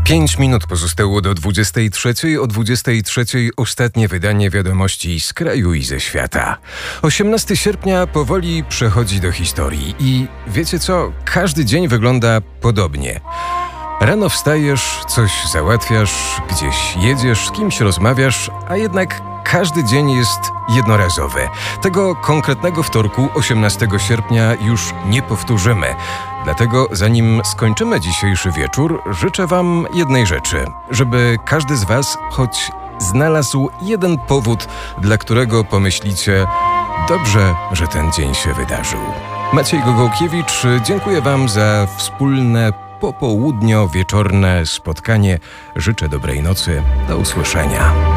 5 minut pozostało do 23. O 23. ostatnie wydanie wiadomości z kraju i ze świata. 18 sierpnia powoli przechodzi do historii i wiecie co? Każdy dzień wygląda podobnie. Rano wstajesz, coś załatwiasz, gdzieś jedziesz, z kimś rozmawiasz, a jednak każdy dzień jest jednorazowy. Tego konkretnego wtorku, 18 sierpnia, już nie powtórzymy. Dlatego zanim skończymy dzisiejszy wieczór, życzę Wam jednej rzeczy. Żeby każdy z Was choć znalazł jeden powód, dla którego pomyślicie: dobrze, że ten dzień się wydarzył. Maciej Gogołkiewicz, dziękuję Wam za wspólne popołudnio-wieczorne spotkanie. Życzę dobrej nocy. Do usłyszenia.